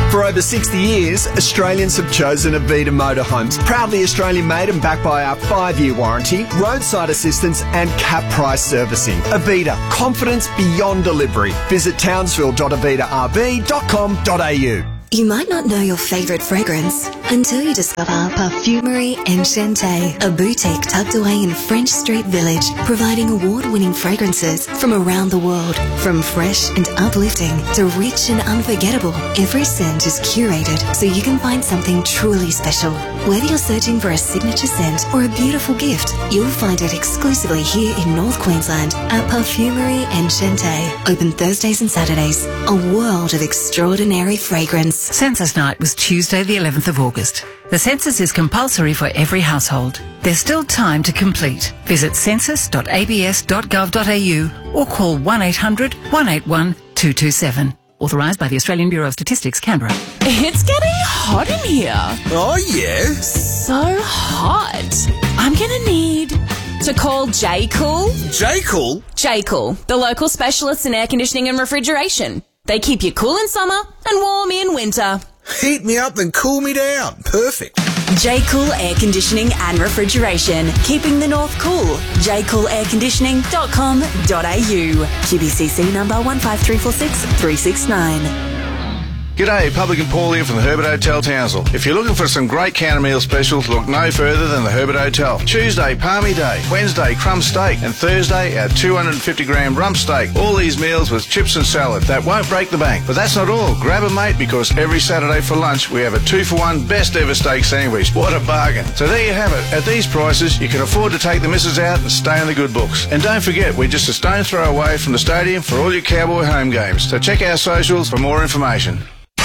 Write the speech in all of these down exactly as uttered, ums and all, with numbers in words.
For over sixty years, Australians have chosen Avita Motorhomes. Proudly Australian made and backed by our five-year warranty, roadside assistance and cap price servicing. Avita, confidence beyond delivery. Visit townsville dot avita r b dot com dot a u. You might not know your favourite fragrance until you discover Parfumerie Enchanté, a boutique tucked away in French Street Village, providing award-winning fragrances from around the world. From fresh and uplifting to rich and unforgettable, every scent is curated so you can find something truly special. Whether you're searching for a signature scent or a beautiful gift, you'll find it exclusively here in North Queensland at Parfumerie Enchanté. Open Thursdays and Saturdays. A world of extraordinary fragrance. Census night was Tuesday the eleventh of August. The census is compulsory for every household. There's still time to complete. Visit census dot a b s dot gov dot a u or call one eight hundred, one eight one, two two seven. Authorised by the Australian Bureau of Statistics, Canberra. It's getting hot in here. Oh, yeah? So hot. I'm going to need to call J-Cool. J-Cool? J-Cool, the local specialists in air conditioning and refrigeration. They keep you cool in summer and warm in winter. Heat me up and cool me down. Perfect. J-Cool Air Conditioning and Refrigeration. Keeping the north cool. j cool air conditioning dot com dot a u. Q B C C number one five three four six three six nine. G'day, Publican Paul here from the Herbert Hotel, Townsville. If you're looking for some great counter meal specials, look no further than the Herbert Hotel. Tuesday, Palmy Day. Wednesday, crumb steak. And Thursday, our two hundred fifty gram rump steak. All these meals with chips and salad. That won't break the bank. But that's not all. Grab a mate, because every Saturday for lunch, we have a two for one best ever steak sandwich. What a bargain. So there you have it. At these prices, you can afford to take the missus out and stay in the good books. And don't forget, we're just a stone's throw away from the stadium for all your Cowboy home games. So check our socials for more information.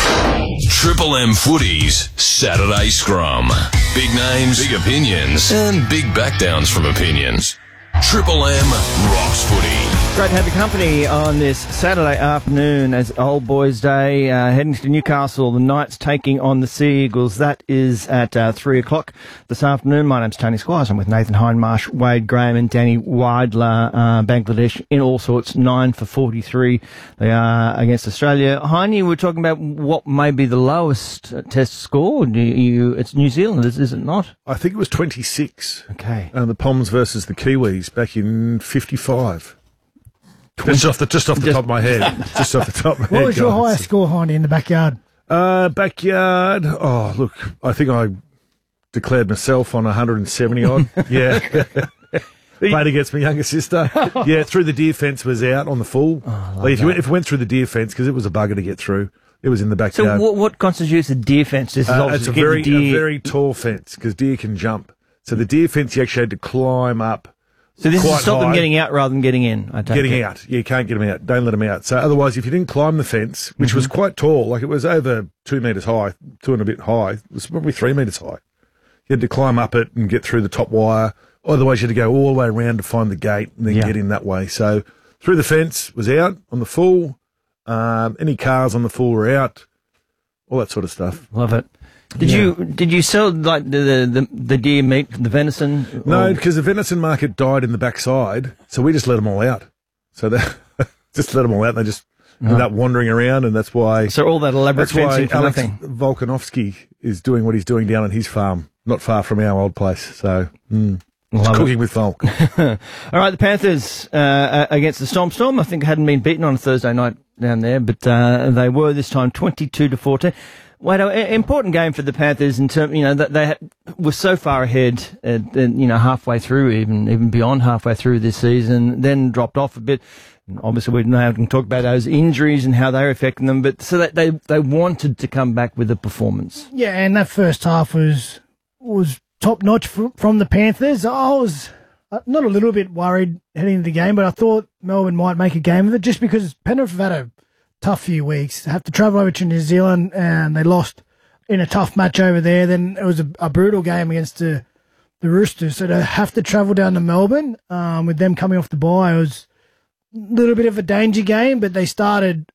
Triple M Footies Saturday Scrum. Big names, big opinions, and big backdowns from opinions. Triple M rocks footy. Great to have your company on this Saturday afternoon as Old Boys Day. Uh, heading to Newcastle, the Knights taking on the Sea Eagles. That is at uh, three o'clock this afternoon. My name's Tony Squires. I'm with Nathan Hindmarsh, Wade Graham and Danny Weidler. Uh, Bangladesh in all sorts, nine for forty-three. They are against Australia. Heine, we're talking about what may be the lowest uh, test score. Do you, it's New Zealand, is, is it not? I think it was twenty-six. Okay. Uh, the Poms versus the Kiwis back in fifty-five. Just off the just off the Just- top of my head. Just off the top of my head. What was your guys. highest score, Heine, in the backyard? Uh, backyard. Oh, look, I think I declared myself on one hundred seventy odd. Yeah. Played against my younger sister. Yeah, through the deer fence was out on the full. Oh, like if you went, if it went through the deer fence, because it was a bugger to get through, it was in the So backyard. what, what constitutes a deer fence? This is Uh, obviously it's a to get very the deer. a very tall fence because deer can jump. So the deer fence you actually had to climb up. So this is quite to stop them high. getting out rather than getting in. I take Getting it. out. Yeah, you can't get them out. Don't let them out. So otherwise, if you didn't climb the fence, which Mm-hmm. was quite tall, like it was over two metres high, two and a bit high, it was probably three metres high. You had to climb up it and get through the top wire. Otherwise, you had to go all the way around to find the gate and then Yeah. get in that way. So through the fence was out on the full. Um, any cars on the full were out. All that sort of stuff. Love it. Did Yeah. you did you sell like the the, the, the deer meat, the venison? No, Or- because the venison market died in the backside, so we just let them all out. So they just let them all out. They just ended up wandering around, and that's why. so all that elaborate That's why fencing for Alex nothing. Volkanovski is doing what he's doing down on his farm, not far from our old place. So, mm, Love it. cooking with Volk. All right, the Panthers uh, against the Storm. Storm, I think, hadn't been beaten on a Thursday night down there, but uh, they were this time twenty-two to fourteen. Wait, an important game for the Panthers in terms, you know, that they were so far ahead, uh, and, you know, halfway through, even even beyond halfway through this season, then dropped off a bit. And obviously, we now can talk about those injuries and how they're affecting them, but so that they they wanted to come back with a performance. Yeah, and that first half was was top notch fr- from the Panthers. I was uh, not a little bit worried heading into the game, but I thought Melbourne might make a game of it just because Penrith have had a tough few weeks. They have to travel over to New Zealand and they lost in a tough match over there. Then it was a, a brutal game against the the Roosters. So to have to travel down to Melbourne um, with them coming off the bye, it was a little bit of a danger game, but they started,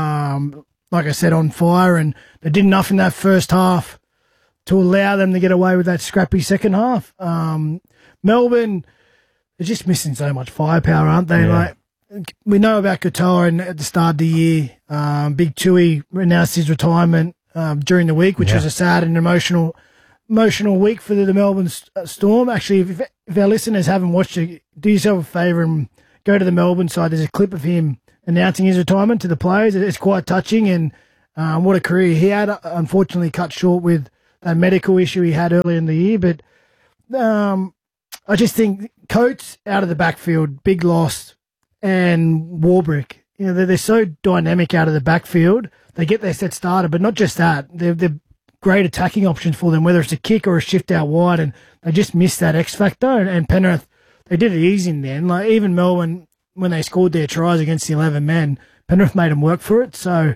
um, like I said, on fire, and they did enough in that first half to allow them to get away with that scrappy second half. Um, Melbourne, they're just missing so much firepower, aren't they? Yeah. Like, we know about Katoa and at the start of the year, um, Big Tui announced his retirement um, during the week, which Yeah. was a sad and emotional emotional week for the, the Melbourne St- Storm. Actually, if, if our listeners haven't watched it, do yourself a favour and go to the Melbourne side. There's a clip of him announcing his retirement to the players. It's quite touching, and um, what a career he had. Unfortunately, cut short with that medical issue he had earlier in the year. But um, I just think Coates out of the backfield, big loss, and Warbrick. You know, they're, they're so dynamic out of the backfield. They get their set started, but not just that. They're, they're great attacking options for them, whether it's a kick or a shift out wide, and they just missed that X factor. And, and Penrith, they did it easy in the end. Like even Melbourne, when they scored their tries against the eleven men, Penrith made them work for it. So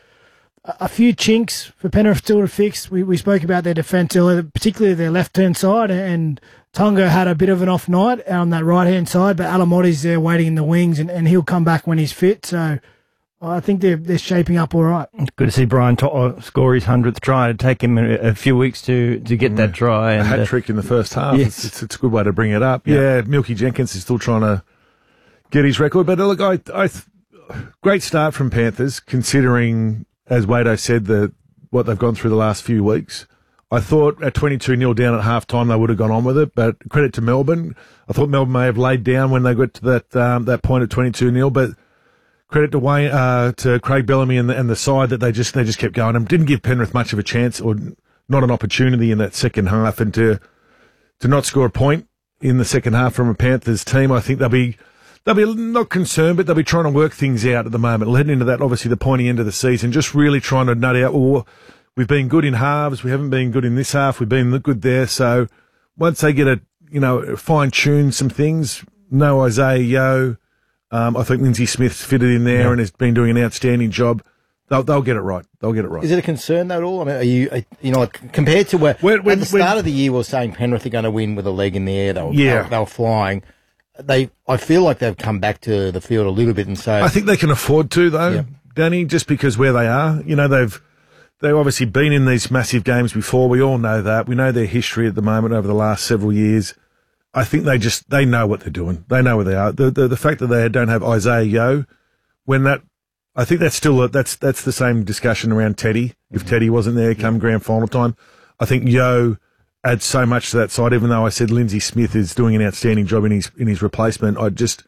a, a few chinks for Penrith still to fix. We we spoke about their defence earlier, particularly their left-hand side, and Tungo had a bit of an off night on that right-hand side, but Alamoti's there waiting in the wings, and, and he'll come back when he's fit. So I think they're they're shaping up all right. Good to see Brian To'o score his hundredth try. It'd take him a, a few weeks to, to get that try. A And, hat uh, trick in the first half. yes. It's, it's, it's a good way to bring it up. Yeah. Yeah, Milky Jenkins is still trying to get his record. But uh, look, I, I, great start from Panthers, considering, as Wado said, the, what they've gone through the last few weeks. I thought at twenty-two nil down at half time they would have gone on with it, but credit to Melbourne. I thought Melbourne may have laid down when they got to that um, that point at twenty-two nil, but credit to Wayne, uh, to Craig Bellamy and the, and the side that they just they just kept going and didn't give Penrith much of a chance or not an opportunity in that second half, and to to not score a point in the second half from a Panthers team, I think they'll be they'll be not concerned, but they'll be trying to work things out at the moment, leading into that obviously the pointy end of the season, just really trying to nut out. Well, we've been good in halves, we haven't been good in this half, we've been good there. So once they get a you know fine tune some things, no Isaiah Yeo. Um, I think Lindsay Smith's fitted in there Yeah. and has been doing an outstanding job. They'll, they'll get it right. They'll get it right. Is it a concern though at all? I mean, are you, are, you know, like, compared to where When- when- at the start when- of the year we were saying Penrith are going to win with a leg in the air. They were, Yeah. they were, they were flying. They, I feel like they've come back to the field a little bit and say, I think they can afford to, though, Yeah. Danny, just because where they are. You know, they've they've obviously been in these massive games before. We all know that. We know their history at the moment over the last several years. I think they just they know what they're doing. They know where they are. The the, the fact that they don't have Isaiah Yeo, when that, I think that's still a, that's that's the same discussion around Teddy. If Mm-hmm. Teddy wasn't there come grand final time, I think Yeo adds so much to that side. Even though I said Lindsay Smith is doing an outstanding job in his in his replacement, I just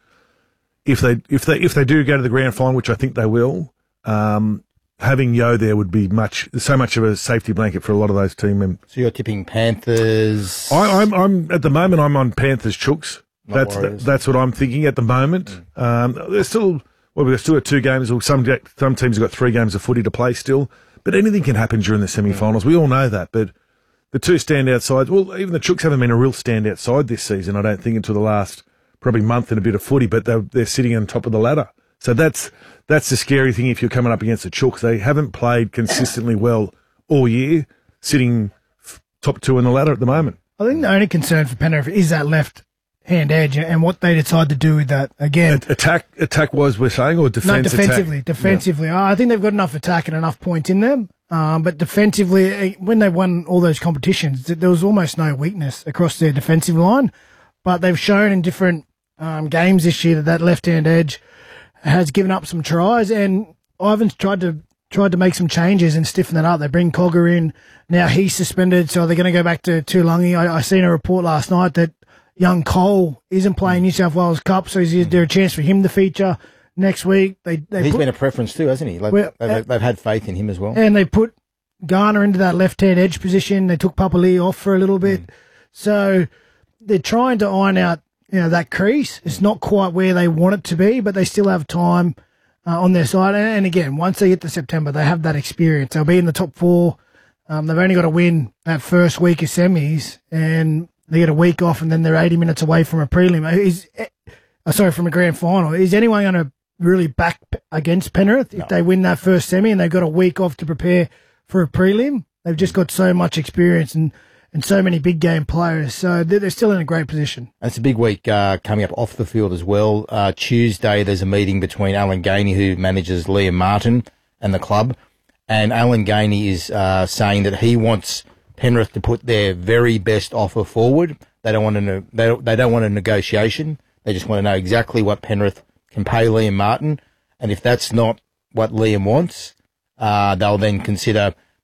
if they if they if they do go to the grand final, which I think they will, um, having Yeo there would be much so much of a safety blanket for a lot of those team members. so you're tipping Panthers. I, I'm I'm at the moment I'm on Panthers chooks. Not That's Warriors. that's what I'm thinking at the moment. Um, there's still well we've still got two games. Or some ga- some teams have got three games of footy to play still, but anything can happen during the semi-finals. We all know that, but. The two standout sides, well, even the Chooks haven't been a real standout side this season, I don't think, until the last probably month and a bit of footy, but they're, they're sitting on top of the ladder. So that's that's the scary thing if you're coming up against the Chooks. They haven't played consistently well all year, sitting f- top two in the ladder at the moment. I think the only concern for Penrith is that left hand edge and what they decide to do with that again. Attack, attack was we're saying, or defense? No, defensively. attack? Defensively. I think they've got enough attack and enough points in them. Um, but defensively, eh, when they won all those competitions, th- there was almost no weakness across their defensive line. But they've shown in different um, games this year that that left-hand edge has given up some tries, and Ivan's tried to tried to make some changes and stiffen it up. They bring Cogger in. Now he's suspended, so they're going to go back to Tuilagi. I, I seen a report last night that young Cole isn't playing New South Wales Cup, so is there a chance for him to feature next week? They, they He's put, been a preference too, hasn't he? Like, Well, they've, uh, they've had faith in him as well. and they put Garner into that left-hand edge position. They took Papali'i off for a little bit. Mm. So they're trying to iron out, you know, that crease. It's not quite where they want it to be, but they still have time uh, on their side. And, and again, once they get to September, they have that experience. They'll be in the top four. Um, they've only got to win that first week of semis, and they get a week off, and then they're eighty minutes away from a prelim. Is, uh, sorry, from a grand final. Is anyone going to really back p- against Penrith if they win that first semi and they've got a week off to prepare for a prelim? They've just got so much experience and, and so many big game players. So they're, they're still in a great position. And it's a big week uh, coming up off the field as well. Uh, Tuesday, there's a meeting between Alan Gainey, who manages Liam Martin, and the club. And Alan Gainey is uh, saying that he wants Penrith to put their very best offer forward. They don't want to. Ne- they don't, they don't want a negotiation. They just want to know exactly what Penrith can pay Liam Martin. And if that's not what Liam wants, uh, they'll then consider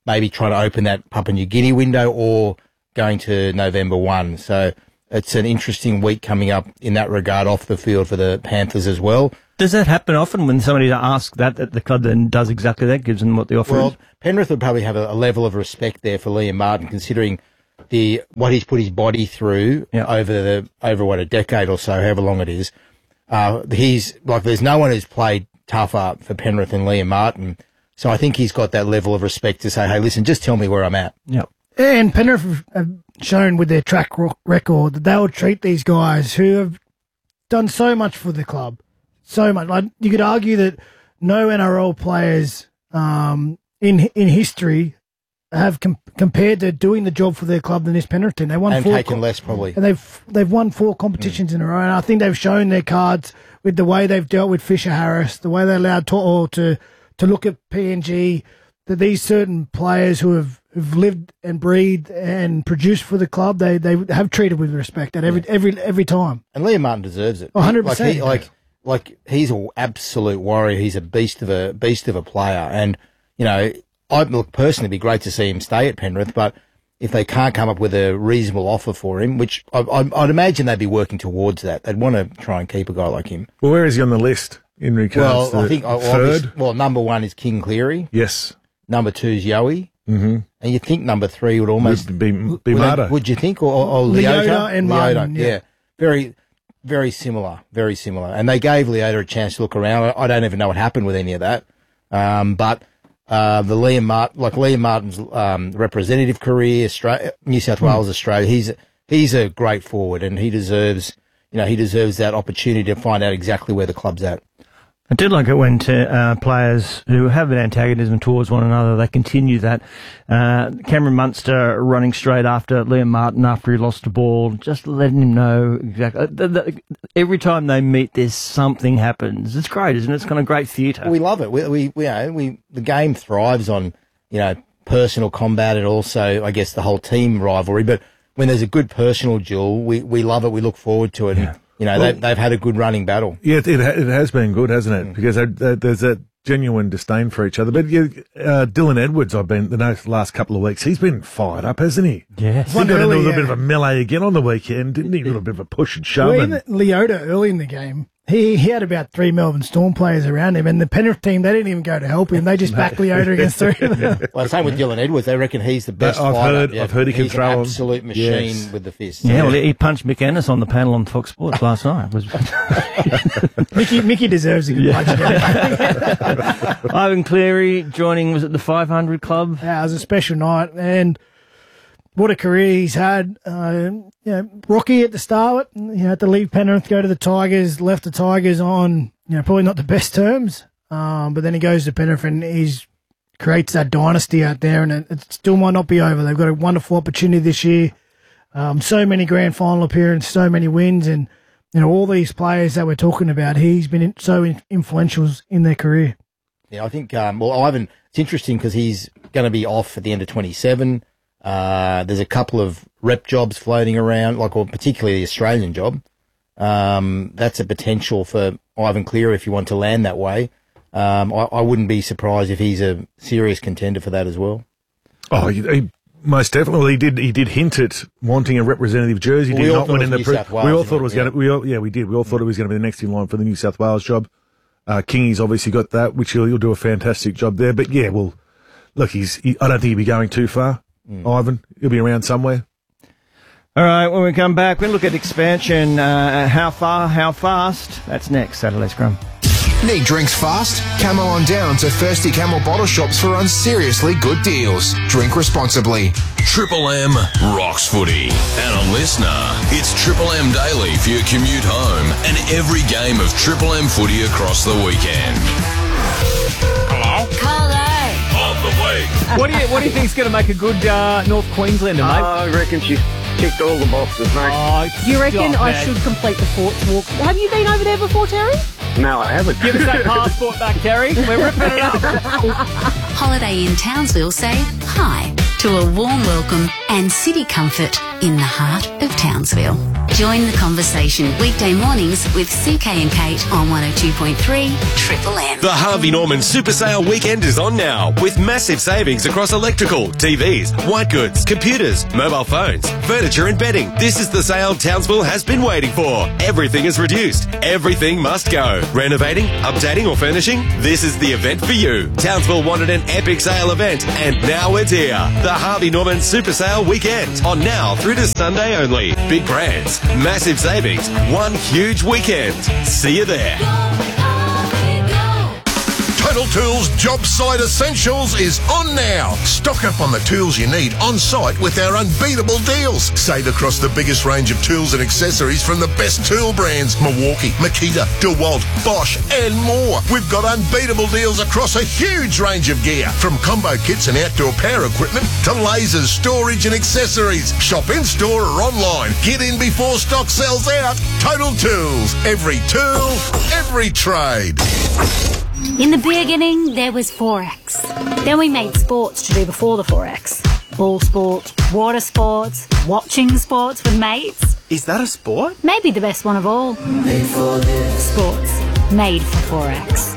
maybe trying to open that Papua New Guinea window or going to November first. So it's an interesting week coming up in that regard off the field for the Panthers as well. Does that happen often when somebody asks that at the club then does exactly that, gives them what the offer well, is? Penrith would probably have a, a level of respect there for Liam Martin, considering the what he's put his body through yeah. over the over what a decade or so, however long it is. Uh, he's like there's no one who's played tougher for Penrith than Liam Martin, so I think he's got that level of respect to say, "Hey, listen, just tell me where I'm at." Yeah. And Penrith have shown with their track record that they'll treat these guys who have done so much for the club, so much. Like you could argue that no N R L players um, in in history have com- compared to doing the job for their club than this Penrith team. They won and four taken com- less probably, and they've they've won four competitions mm. in a row. And I think they've shown their cards with the way they've dealt with Fisher Harris, the way they allowed To'o to to look at P N G. That these certain players who have who've lived and breathed and produced for the club, they they have treated with respect at every yeah. every every time. And Liam Martin deserves it. one hundred percent. Like, he, like like he's an absolute warrior. He's a beast of a beast of a player. And you know, I'd look personally, it'd be great to see him stay at Penrith. But if they can't come up with a reasonable offer for him, which I, I, I'd imagine they'd be working towards that, they'd want to try and keep a guy like him. Well, where is he on the list in regards well, to I think third? Well, number one is King Cleary. Yes. Number two is Yowie. Mm-hmm. And you think number three would almost would be, be would, Mata. Would you think? Or, or, or Leota, Leota? and Martin. Leota, yeah. yeah. Very, very similar. Very similar. And they gave Leota a chance to look around. I don't even know what happened with any of that. Um, but uh, the Liam Martin, like Liam Martin's um, representative career, Australia, New South Wales, mm. Australia, he's he's a great forward, and he deserves, you know, he deserves that opportunity to find out exactly where the club's at. I did like it when t- uh, players who have an antagonism towards one another, they continue that. Uh, Cameron Munster running straight after Liam Martin after he lost the ball, just letting him know exactly. The, the, every time they meet, there's something happens. It's great, isn't it? It's kind of great theatre. We love it. We, we, we, you know, we, the game thrives on, you know, personal combat and also, I guess, the whole team rivalry. But when there's a good personal duel, we, we love it. We look forward to it. Yeah. And, you know, well, they've, they've had a good running battle. Yeah, it, it has been good, hasn't it? Mm. Because they, they, there's that genuine disdain for each other. But yeah, uh, Dylan Edwards, I've been the last couple of weeks, he's been fired up, hasn't he? Yeah. He got a little bit of a melee again on the weekend, didn't he? A little bit of a push and shove. Well, and... even Leota early in the game, he, he had about three Melbourne Storm players around him, and the Penrith team, they didn't even go to help him. They just backed Leota against three of them. Well, same with Dylan Edwards. They reckon he's the best I've fighter. Heard, yeah. I've heard he can he's throw an him. absolute machine yes. with the fist. Yeah, yeah. well, he punched Mick Ennis on the panel on Fox Sports last night. Was... Mickey, Mickey deserves a good yeah. punch. Ivan Cleary joining, was it the five hundred Club? Yeah, it was a special night, and what a career he's had. Uh, you know, rocky at the start, you know, had to leave Penrith, go to the Tigers, left the Tigers on, you know, probably not the best terms. Um, but then he goes to Penrith and he's creates that dynasty out there, and it, it still might not be over. They've got a wonderful opportunity this year. Um, so many grand final appearances, so many wins, and you know all these players that we're talking about. He's been in, so in, influential in their career. Yeah, I think. Um, well, Ivan, it's interesting because he's going to be off at the end of twenty-seven. Uh, there's a couple of rep jobs floating around, like, or particularly the Australian job. Um, that's a potential for Ivan Cleary if you want to land that way. Um, I, I wouldn't be surprised if he's a serious contender for that as well. Oh, he, he most definitely he did. He did hint at wanting a representative jersey. Well, did we all not thought win it in was the. New South Wales, we all thought it was yeah. going to. We all, yeah, we did. We all thought it was going to be the next in line for the New South Wales job. Uh, Kingy's obviously got that, which he'll, he'll do a fantastic job there. But yeah, well, look, he's. He, I don't think he'll be going too far. Mm. Ivan, he'll be around somewhere. All right, when we come back, we'll look at expansion. Uh, how far, how fast? That's next, Saturday Scrum. Need drinks fast? Come on down to Thirsty Camel Bottle Shops for unseriously good deals. Drink responsibly. Triple M rocks footy. And a listener, it's Triple M Daily for your commute home and every game of Triple M footy across the weekend. Hello? Carlo. On the way. What do you What do you think is going to make a good uh, North Queenslander, mate? Uh, I reckon she's ticked all the boxes, mate. Oh, do you reckon stop, I man. should complete the Forts Walk? Have you been over there before, Terry? No, I haven't. Give us that passport back, Terry. We're ripping it up. Holiday in Townsville say hi to a warm welcome and city comfort in the heart of Townsville. Join the conversation weekday mornings with C K and Kate on one oh two point three Triple M. The Harvey Norman Super Sale weekend is on now with massive savings across electrical, T Vs, white goods, computers, mobile phones, furniture and bedding. This is the sale Townsville has been waiting for. Everything is reduced. Everything must go. Renovating, updating or furnishing? This is the event for you. Townsville wanted an epic sale event and now it's here. The Harvey Norman Super Sale weekend on now through to Sunday only. Big brands, massive savings, one huge weekend. See you there. Total Tools Job Site Essentials is on now. Stock up on the tools you need on site with our unbeatable deals. Save across the biggest range of tools and accessories from the best tool brands, Milwaukee, Makita, DeWalt, Bosch and more. We've got unbeatable deals across a huge range of gear, from combo kits and outdoor power equipment to lasers, storage and accessories. Shop in store or online. Get in before stock sells out. Total Tools. Every tool, every trade. In the beginning, there was Forex. Then we made sports to do before the Forex. Ball sports, water sports, watching sports with mates. Is that a sport? Maybe the best one of all. Made for this. Sports. Made for Forex.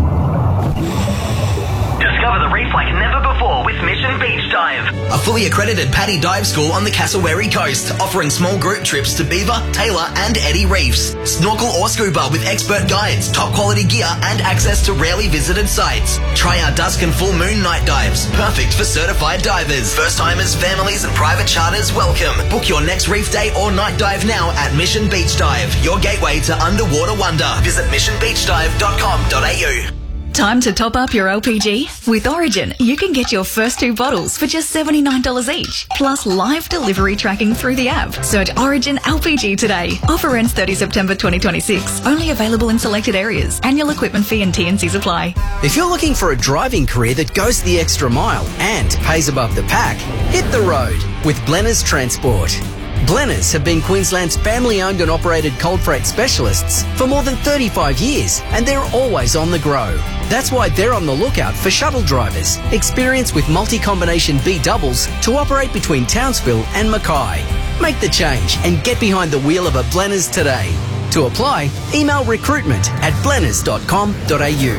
Discover the reef like never before with Mission Beach Dive. A fully accredited PADI dive school on the Cassowary Coast, offering small group trips to Beaver, Taylor and Eddie Reefs. Snorkel or scuba with expert guides, top quality gear and access to rarely visited sites. Try our dusk and full moon night dives, perfect for certified divers. First timers, families and private charters welcome. Book your next reef day or night dive now at Mission Beach Dive, your gateway to underwater wonder. Visit mission beach dive dot com dot a u. Time to top up your L P G? With Origin, you can get your first two bottles for just seventy-nine dollars each, plus live delivery tracking through the app. Search Origin L P G today. Offer ends thirtieth September twenty twenty-six. Only available in selected areas. Annual equipment fee and T and Cs apply. If you're looking for a driving career that goes the extra mile and pays above the pack, hit the road with Blenner's Transport. Blenners have been Queensland's family-owned and operated cold freight specialists for more than thirty-five years, and they're always on the grow. That's why they're on the lookout for shuttle drivers, experienced with multi-combination B doubles to operate between Townsville and Mackay. Make the change and get behind the wheel of a Blenners today. To apply, email recruitment at blenners dot com dot a u.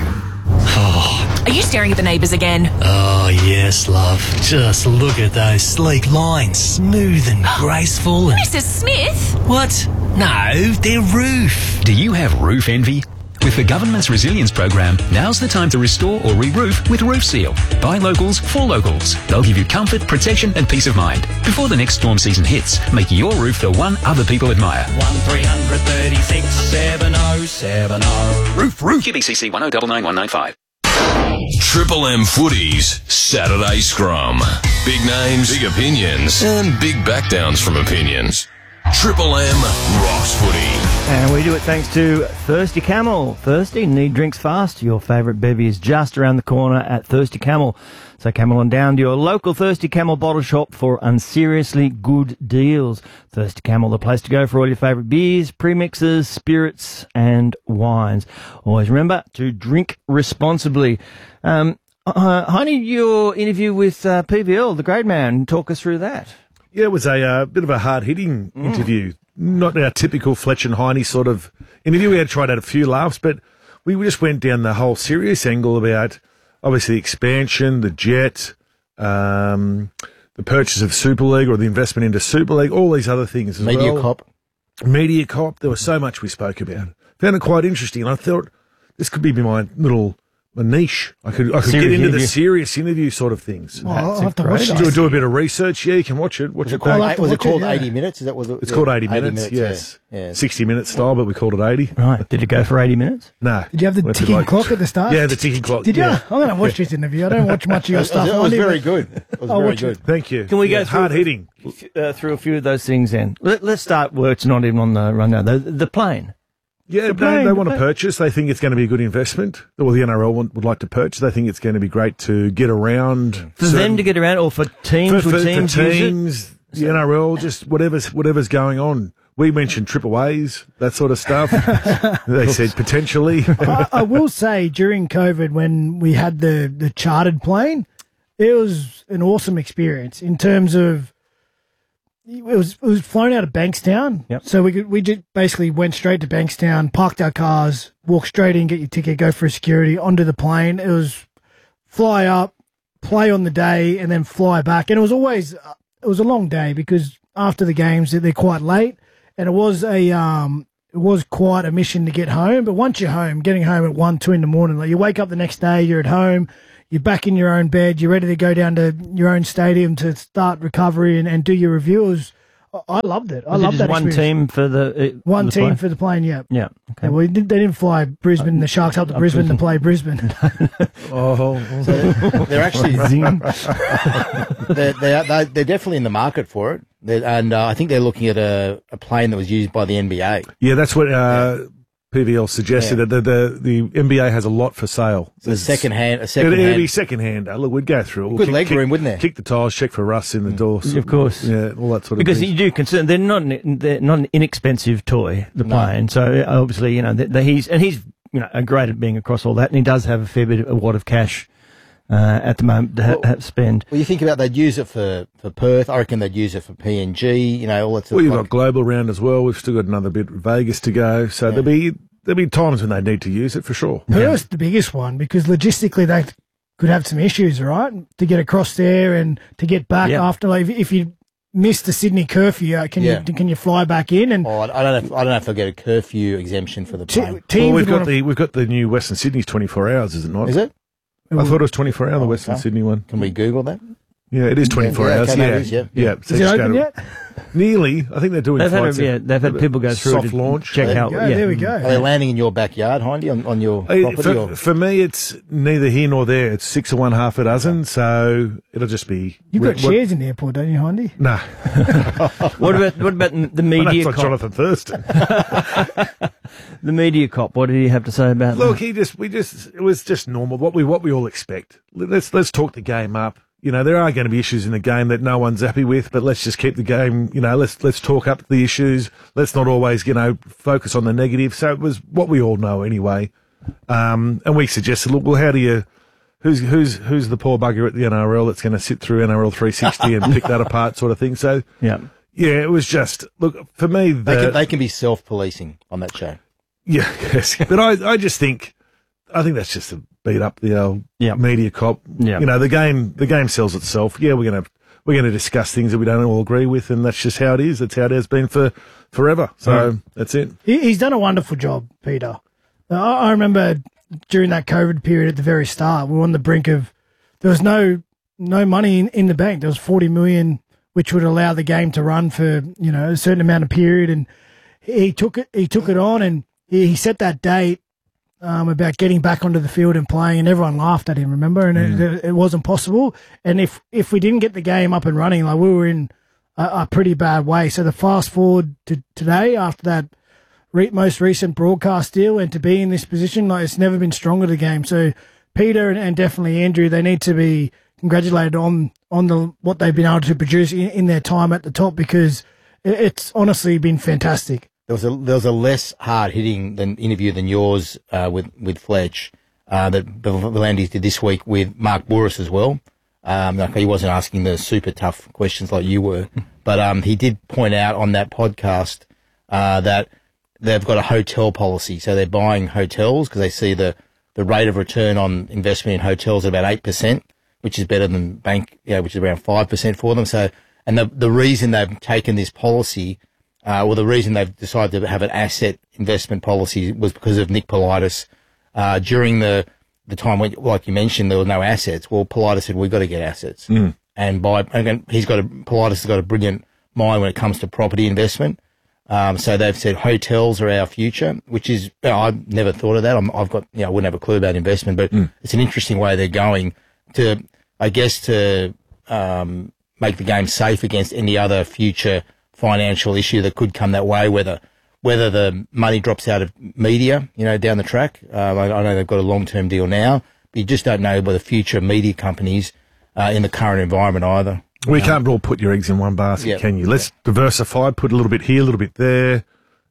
Are you staring at the neighbours again? Oh, yes, love. Just look at those sleek lines, smooth and graceful. And... Missus Smith? What? No, their roof. Do you have roof envy? With the government's resilience program, now's the time to restore or re-roof with Roof Seal. By locals, for locals. They'll give you comfort, protection and peace of mind. Before the next storm season hits, make your roof the one other people admire. one three three six seven oh seven oh. Roof, roof. Q B C C one oh nine nine one nine five. Triple M Footies Saturday Scrum. Big names, big opinions, and big backdowns from opinions. Triple M rocks footy. And we do it thanks to Thirsty Camel. Thirsty? Need drinks fast? Your favourite bevy is just around the corner at Thirsty Camel. So camel on down to your local Thirsty Camel bottle shop for unseriously good deals. Thirsty Camel, the place to go for all your favourite beers, premixes, spirits and wines. Always remember to drink responsibly. Um, uh, Heine, your interview with uh, P V L, the great man, talk us through that. Yeah, it was a uh, bit of a hard-hitting mm. interview. Not our typical Fletch and Heine sort of interview. We had tried out a few laughs, but we just went down the whole serious angle about, obviously, the expansion, the jet, um, the purchase of Super League or the investment into Super League, all these other things as Media well. Cop. Media Cop. There was so much we spoke about. Found it quite interesting, and I thought this could be my little... a niche. I could I could serious get into interview. the serious interview sort of things. Oh, I'll have to watch do, do a bit of research. Yeah, you can watch it. Watch Was it it called, back. was it called it, yeah. eighty minutes? Is that what it, It's yeah, called eighty minutes, minutes, yes. Yeah. yeah. sixty minute style, but we called it eighty. Right. Did it go for eighty minutes? No. Did you have the Went to ticking like- clock at the start? Yeah, the ticking clock. Did you? yeah. I'm going to watch this interview. I don't watch much of your stuff. It was I very didn't- good. It was I'll very watch good. Thank you. Can we Yeah, go through hard hitting? uh, through a few of those things then? Let, let's start where it's not even on the rundown. The, the plane. Yeah, The they, plane, they the want to plane. purchase. They think it's going to be a good investment. Or the N R L want, would like to purchase. They think it's going to be great to get around. For them to get around, or for teams, for, for, would teams, for use it? teams, the N R L, just whatever's whatever's going on. We mentioned triple A's, that sort of stuff. They said potentially. I, I will say during COVID when we had the, the chartered plane, it was an awesome experience in terms of it was it was flown out of Bankstown. Yep. So we could, we just basically went straight to Bankstown, parked our cars, walked straight in, get your ticket, go for security, onto the plane. It was fly up, play on the day, and then fly back. And it was always it was a long day because after the games they're quite late, and it was a um it was quite a mission to get home. But once you're home, getting home at one, two in the morning, like you wake up the next day, you're at home. You're back in your own bed. You're ready to go down to your own stadium to start recovery and, and do your reviews. I loved it. I Was it loved just that one experience. team for the uh, One the team plane? for the plane, yeah. Yeah. Okay. Yeah, well, they didn't, they didn't fly Brisbane, the Sharks up to Uh, Brisbane to Brisbane. play Brisbane. Oh, They're actually Zing. they're, they're, they're, they're definitely in the market for it. They're, and uh, I think they're looking at a, a plane that was used by the N B A. Yeah, that's what uh, P V L suggested. Yeah. That the, the the N B A has a lot for sale. So a second hand, a It, second it'd hand. be second hand. Uh, look, we'd go through it. We'll Good kick- leg kick- room, wouldn't there? Kick the tiles, check for rust in the door. so- Of course. Yeah, all that sort of Because thing. you do consider they're not an, they're not an inexpensive toy, the No. plane. So obviously, you know, the, the, he's and he's you know great at being across all that, and he does have a fair bit of a wad of cash uh, at the moment to ha- Well- ha- spend. Well, you think about they'd use it for, for Perth. I reckon they'd use it for P N G. You know, all that sort Well, of you've like, got global round as well. We've still got another bit of Vegas to go. So there'll be there'll be times when they need to use it for sure. Perth's the biggest one because logistically they could have some issues, right? To get across there and to get back Yeah. after, like, if, if you miss the Sydney curfew, uh, can Yeah. you can you fly back in? And Oh, I I don't know. If, I don't know if they'll get a curfew exemption for the te- plane. teams Well, we've would got wanna- the we've got the new Western Sydney's twenty-four hours, is it not? Is it? I thought it was twenty-four hour, the Oh, Western okay. Sydney one. Can we Google that? Yeah, it is twenty-four Yeah, hours. okay, no, yeah. it is, yeah. yeah. Is So it just go open to- yet? Nearly. I think they're doing They've had, flights a, yeah, in- they've had people go through soft to launch. check There out. you go, yeah. there we go. Are they landing in your backyard, Hindy, on, on your Hey, property? for, or? for me, it's neither here nor there. It's six of one, half a dozen. So it'll just be. You've got what- shares in the airport, don't you, Hindy? Nah. What about what about the I know media it's like cop? Jonathan Thurston. The media cop. What did he have to say about Look, that? he just we just it was just normal. What we what we all expect. Let's let's talk the game up. You know, there are going to be issues in the game that no one's happy with, but let's just keep the game. You know, let's let's talk up the issues. Let's not always, you know, focus on the negative. So it was what we all know anyway. Um, and we suggested, look, well, how do you? Who's who's who's the poor bugger at the N R L that's going to sit through N R L three sixty and pick that apart, sort of thing. So Yeah. yeah, it was just look for me. The, They can, they can be self-policing on that show. Yeah, yes. But I, I just think, I think that's just to beat up the old Yeah. media cop. Yeah. You know, the game, the game sells itself. Yeah, we're gonna, we're gonna discuss things that we don't all agree with, and that's just how it is. That's how it has been for forever. So Right. that's it. He, he's done a wonderful job, Peter. I, I remember during that COVID period at the very start, we were on the brink of there was no no money in, in the bank. There was forty million, which would allow the game to run for you know a certain amount of period, and he took it. He took it on, and he, he set that date um, about getting back onto the field and playing, and everyone laughed at him. Remember, and it, it wasn't possible. And if if we didn't get the game up and running, like we were in a, a pretty bad way. So the fast forward to today, after that re- most recent broadcast deal, and to be in this position, like it's never been stronger, the game. So Peter and, and definitely Andrew, they need to be congratulated on on the what they've been able to produce in, in their time at the top, because it, it's honestly been fantastic. There was a there was a less hard hitting than interview than yours uh, with with Fletch uh, that Volandis did this week with Mark Bouris as well. Um, like he wasn't asking the super tough questions like you were, but um, he did point out on that podcast uh, that they've got a hotel policy, so they're buying hotels because they see the the rate of return on investment in hotels at about eight percent, which is better than bank, you know, which is around five percent for them. So, and the the reason they've taken this policy. Uh, well, the reason they've decided to have an asset investment policy was because of Nick Politis. Uh, during the, the time when, like you mentioned, there were no assets. Well, Politis said, we've got to get assets. Mm. And by, again, he's got a, Politis has got a brilliant mind when it comes to property investment. Um, so they've said hotels are our future, which is, you know, I've never thought of that. I'm, I've got, you know, I wouldn't have a clue about investment, but Mm. it's an interesting way they're going to, I guess, to, um, make the game safe against any other future financial issue that could come that way, whether whether the money drops out of media, you know, down the track. Uh, I, I know they've got a long-term deal now, but you just don't know about the future media companies uh, in the current environment either. We can't all put your eggs in one basket, Yeah. can you? Let's diversify, put a little bit here, a little bit there.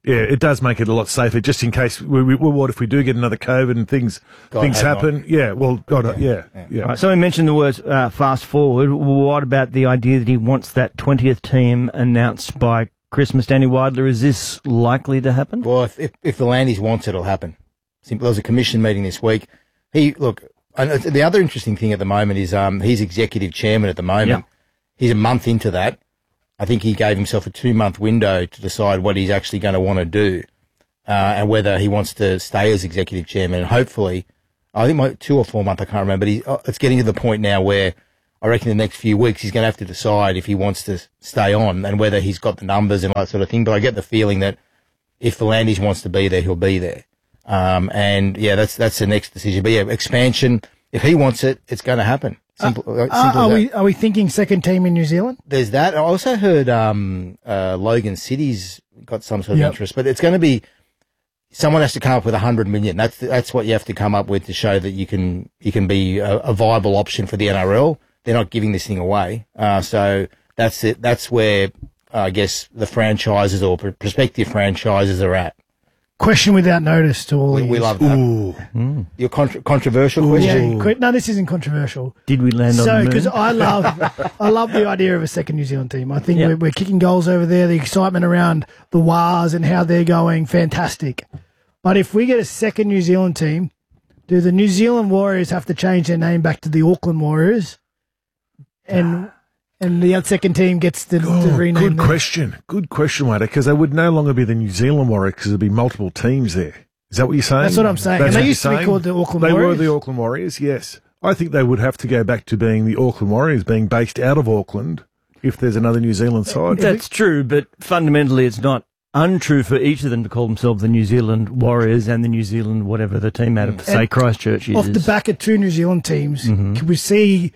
Yeah, it does make it a lot safer, just in case. We, we, well, what if we do get another COVID and things God, things happen? not. Yeah, well, God, yeah, yeah. yeah. Right, so we mentioned the words uh, fast forward. What about the idea that he wants that twentieth team announced by Christmas? Danny Widler, is this likely to happen? Well, if, if, if the Landis wants it, it'll happen. Simple. There was a commission meeting this week. He look. And the other interesting thing at the moment is um, he's executive chairman at the moment. Yep. He's a month into that. I think he gave himself a two-month window to decide what he's actually going to want to do uh, and whether he wants to stay as executive chairman. And hopefully, I think my two or four months, I can't remember, but he, uh, it's getting to the point now where I reckon the next few weeks he's going to have to decide if he wants to stay on and whether he's got the numbers and all that sort of thing. But I get the feeling that if Volandis wants to be there, he'll be there. Um, and, yeah, that's that's the next decision. But, yeah, expansion, if he wants it, it's going to happen. Simple, uh, simple uh, are as we that. are we thinking second team in New Zealand? There's that. I also heard um, uh, Logan City's got some sort of Yep. interest, but it's going to be someone has to come up with a hundred million. That's that's what you have to come up with to show that you can you can be a, a viable option for the N R L. They're not giving this thing away, uh, so that's it. That's where uh, I guess the franchises or pr- prospective franchises are at. Question without notice to all We, of we you. love that. Your contra- controversial question. Yeah, que- no, this isn't controversial. Did we land on So, the moon? because I love, I love the idea of a second New Zealand team. I think Yeah. we're, we're kicking goals over there. The excitement around the Wars and how they're going, fantastic. But if we get a second New Zealand team, do the New Zealand Warriors have to change their name back to the Auckland Warriors? And and the other second team gets to, to Oh, rename good them? question. Good question, Wader, because they would no longer be the New Zealand Warriors because there'd be multiple teams there. Is that what you're saying? That's what I'm saying. That's And what they you're used to be saying? called the Auckland they Warriors. were the Auckland Warriors, yes. I think they would have to go back to being the Auckland Warriors, being based out of Auckland, if there's another New Zealand side. That's true, but fundamentally it's not untrue for each of them to call themselves the New Zealand Warriors and the New Zealand whatever the team out of, say, And Christchurch is. Off the back of two New Zealand teams, Mhm. can we see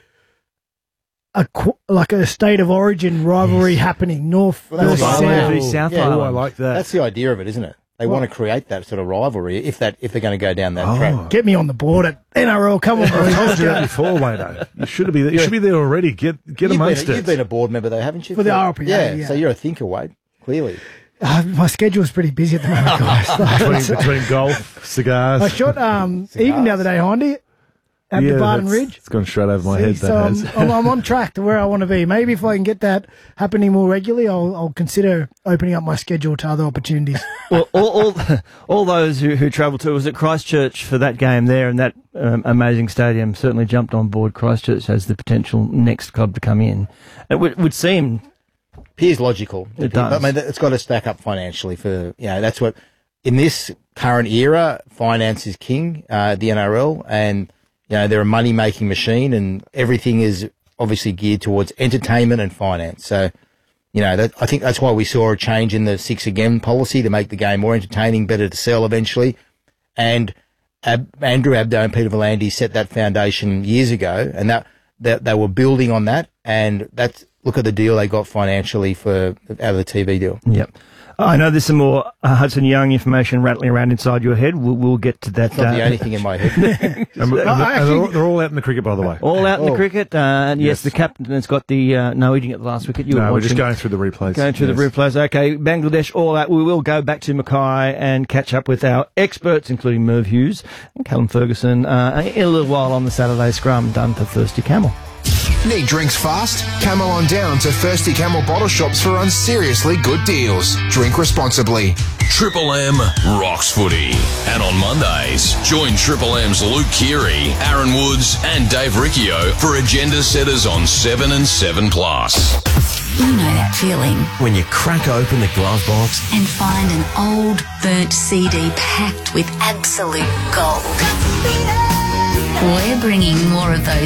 a qu- like a state of origin rivalry happening? North Well, that's versus the idea. South. v South Yeah, Island. Oh, I like that. That's the idea of it, isn't it? They want to create that sort of rivalry if that if they're going to go down that track. Get me on the board at N R L. Come on, boys. I told Let's you that go. before, Wader. You should be there. You should be there already. Get get You've amongst been, it. You've been a board member, though, haven't you? For the R L P A, Yeah, yeah. so you're a thinker, Wade, clearly. Uh, my schedule's pretty busy at the moment, guys. between, between golf, cigars. I shot um, even the other day, Hondy, at Yeah, the Barton that's- Ridge. It's gone straight over my See, head. so That I'm, has. I'm, I'm on track to where I want to be. Maybe if I can get that happening more regularly, I'll, I'll consider opening up my schedule to other opportunities. Well, all, all, all those who, who travelled to, was at Christchurch for that game there, and that um, amazing stadium certainly jumped on board Christchurch as the potential next club to come in. It would, would seem... Appears logical. It does. I mean, it's got to stack up financially for, you know, that's what, in this current era, finance is king, uh, the N R L, and, you know, they're a money-making machine, and everything is obviously geared towards entertainment and finance. So, you know, that, I think that's why we saw a change in the six again policy to make the game more entertaining, better to sell eventually. And Ab- Andrew Abdo and Peter Volandis set that foundation years ago, and that, that they were building on that, and that's, look at the deal they got financially for out of the T V deal. Yep. I know there's some more uh, Hudson Young information rattling around inside your head. We'll, we'll get to that. It's not the uh, only thing in my head. And, and they're, and they're, all, they're all out in the cricket, by the way. All out in Oh. the cricket. Uh, and yes, Yes. the captain has got the uh, no eating at the last wicket. You were No, we're just watching. going through the replays. Going through Yes. the replays. Okay, Bangladesh, all that. We will go back to Mackay and catch up with our experts, including Merv Hughes and Callum Ferguson, uh, in a little while on the Saturday scrum, done for Thirsty Camel. Need drinks fast? Camel on down to Thirsty Camel bottle shops for unseriously good deals. Drink responsibly. Triple M rocks footy. And on Mondays, join Triple M's Luke Keary, Aaron Woods and Dave Riccio for agenda setters on seven and seven plus. You know that feeling When you crack open the glove box, and find an old burnt C D packed with absolute gold. We're bringing more of those